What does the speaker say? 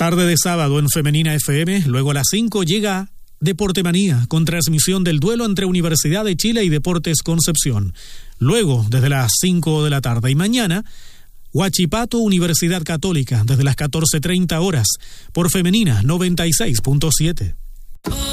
Tarde de sábado en Femenina FM, luego a las 5 llega Deporte Manía, con transmisión del duelo entre Universidad de Chile y Deportes Concepción. Luego, desde las 5 de la tarde y mañana, Huachipato Universidad Católica, desde las 14:30 horas, por Femenina 96.7.